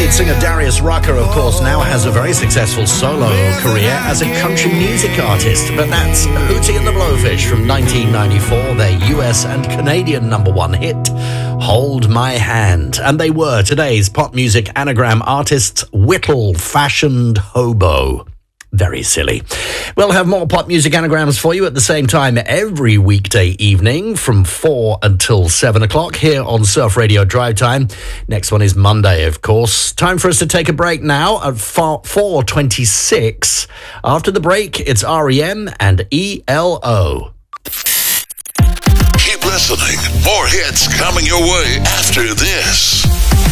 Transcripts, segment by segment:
lead singer Darius Rucker, of course, now has a very successful solo career as a country music artist. But that's Hootie and the Blowfish from 1994, their US and Canadian #1 hit, Hold My Hand. And they were today's pop music anagram artists, Whittle Fashioned Hobo. Very silly. We'll have more pop music anagrams for you at the same time every weekday evening from 4 until 7 o'clock here on Surf Radio Drive Time. Next one is Monday, of course. Time for us to take a break now at 4:26. After the break, it's R.E.M. and ELO. Keep listening. More hits coming your way after this.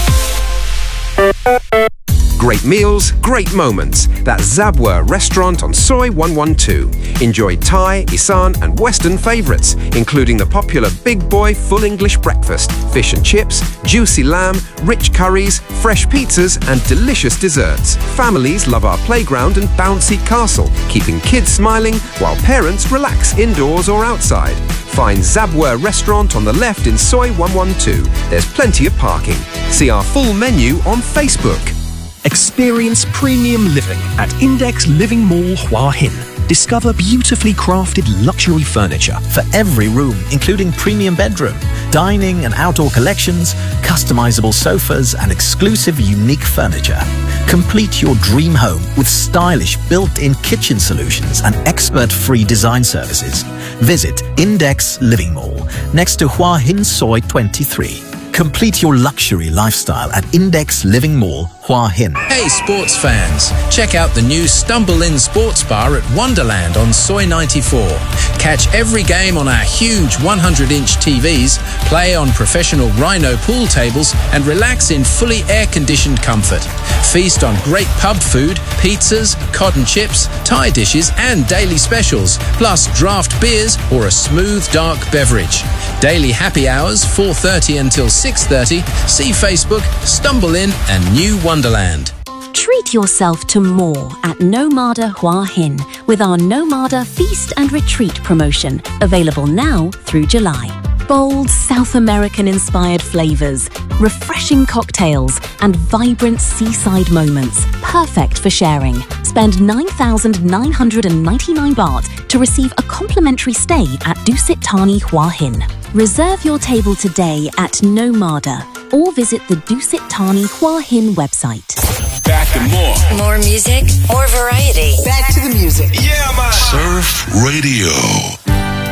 Great meals, great moments. That's Zabwa Restaurant on Soy 112. Enjoy Thai, Isan and Western favourites, including the popular Big Boy Full English Breakfast, fish and chips, juicy lamb, rich curries, fresh pizzas and delicious desserts. Families love our playground and bouncy castle, keeping kids smiling while parents relax indoors or outside. Find Zabwa Restaurant on the left in Soy 112. There's plenty of parking. See our full menu on Facebook. Experience premium living at Index Living Mall Hua Hin. Discover beautifully crafted luxury furniture for every room, including premium bedroom, dining and outdoor collections, customizable sofas and exclusive unique furniture. Complete your dream home with stylish built-in kitchen solutions and expert-free design services. Visit Index Living Mall next to Hua Hin Soi 23. Complete your luxury lifestyle at Index Living Mall, Hua Hin. Hey sports fans, check out the new Stumble Inn Sports Bar at Wonderland on Soy 94. Catch every game on our huge 100-inch TVs, play on professional Rhino pool tables and relax in fully air-conditioned comfort. Feast on great pub food, pizzas, cod chips, Thai dishes and daily specials, plus draft beers or a smooth dark beverage. Daily happy hours 4:30 until 6:30. See Facebook, Stumble Inn and New Wonderland. Treat yourself to more at Nomada Hua Hin with our Nomada Feast and Retreat promotion, available now through July. Bold South American-inspired flavors, refreshing cocktails, and vibrant seaside moments, perfect for sharing. Spend 9,999 baht to receive a complimentary stay at Dusit Thani Hua Hin. Reserve your table today at Nomada or visit the Dusit Thani Hua Hin website. Back and more. More music, more variety. Back to the music. Yeah, man. Surf Radio.